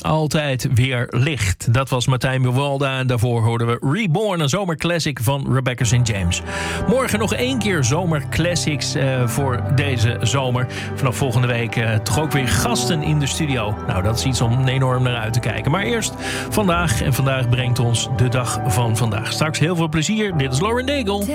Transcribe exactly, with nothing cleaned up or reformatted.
Altijd weer licht. Dat was Martijn Buwalda en daarvoor hoorden we Reborn, een zomerclassic van Rebecca Saint James. Morgen nog één keer zomerclassics uh, voor deze zomer. Vanaf volgende week uh, toch ook weer gasten in de studio. Nou, dat is iets om enorm naar uit te kijken. Maar eerst vandaag, en vandaag brengt ons de dag van vandaag. Straks heel veel plezier. Dit is Lauren Daigle.